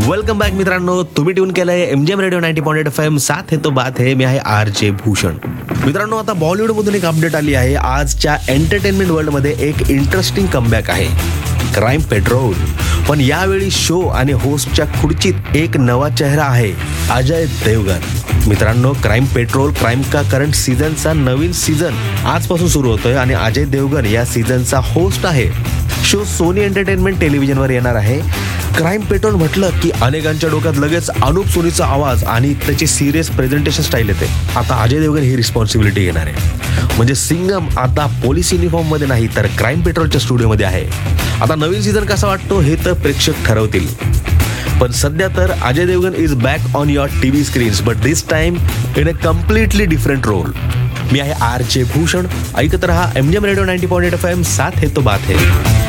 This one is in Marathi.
वेलकम बॅक मित्रांनो, तुम्ही ट्यून केलंय एमजीएम रेडिओ 90.8 FM. साथ है तो बात है. मी आहे RJ भूषण. मित्रांनो, आता बॉलिवूडमधून एक अपडेट आली आहे. आजच्या एंटरटेनमेंट वर्ल्डमध्ये एक इंटरेस्टिंग कमबॅक आहे, क्राईम पेट्रोल. पण यावेळी शो आणि होस्टच्या खुर्चीत एक नवा चेहरा आहे, अजय देवगन. मित्रांनो, क्राईम पेट्रोल क्राईम का करंट सीझनचा नवीन सीझन आजपासून सुरू होतोय आणि अजय देवगन या सीझनचा होस्ट आहे. शो सोनी एंटरटेनमेंट टेलिव्हिजनवर येणार आहे. क्राईम पेट्रोल म्हटलं की अनेकांच्या डोक्यात लगेच अनुप सोनीचा आवाज आणि त्याची सिरियस प्रेझेंटेशन स्टाईल येते. आता अजय देवगन ही रिस्पॉन्सिबिलिटी घेणार आहे. म्हणजे सिंगम आता पोलीस युनिफॉर्म मध्ये नाही तर क्राईम पेट्रोलच्या स्टुडिओमध्ये आहे. आता नवीन सीझन कसा वाटतो हे तर प्रेक्षक ठरवतील. पण सध्या तर Ajay Devgn is back on your TV screens, but this time in a completely different role. मी आहे RJ भूषण. ऐकत रहा एमजीएम रेडिओ 90.8 FM. साथ है तो बात है.